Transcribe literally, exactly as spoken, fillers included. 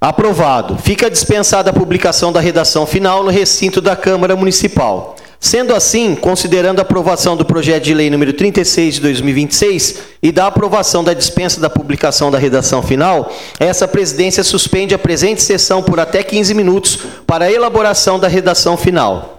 Aprovado. Fica dispensada a publicação da redação final no recinto da Câmara Municipal. Sendo assim, considerando a aprovação do projeto de lei número trinta e seis de dois mil e vinte e seis e da aprovação da dispensa da publicação da redação final, essa presidência suspende a presente sessão por até quinze minutos para a elaboração da redação final.